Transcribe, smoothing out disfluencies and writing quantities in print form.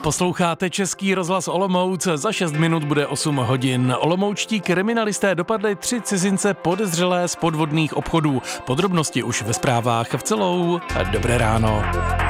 Posloucháte Český rozhlas Olomouc, za 6 minut bude 8 hodin. Olomoučtí kriminalisté dopadli 3 cizince podezřelé z podvodných obchodů. Podrobnosti už ve zprávách v celou. Dobré ráno.